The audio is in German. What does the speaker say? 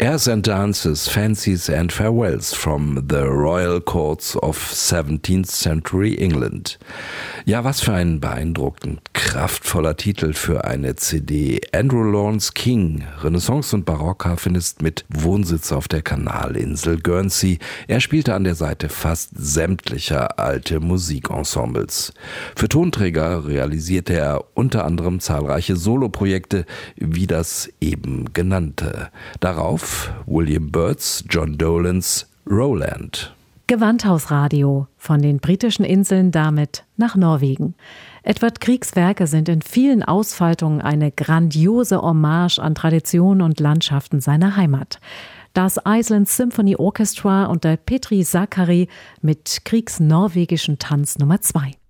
Airs and Dances, Fancies and Farewells from the Royal Courts of 17th Century England. Ja, was für ein beeindruckend kraftvoller Titel für eine CD. Andrew Lawrence King, Renaissance- und Barockharfenist mit Wohnsitz auf der Kanalinsel Guernsey. Er spielte an der Seite fast sämtlicher alte Musikensembles. Für Tonträger realisierte er unter anderem zahlreiche Soloprojekte, wie das eben genannte. Darauf William Byrds, John Dolans Roland. Gewandhausradio, von den britischen Inseln damit nach Norwegen. Edvard Griegs Werke sind in vielen Ausfaltungen eine grandiose Hommage an Traditionen und Landschaften seiner Heimat. Das Iceland Symphony Orchestra unter Petri Sakari mit Griegs norwegischen Tanz Nummer 2.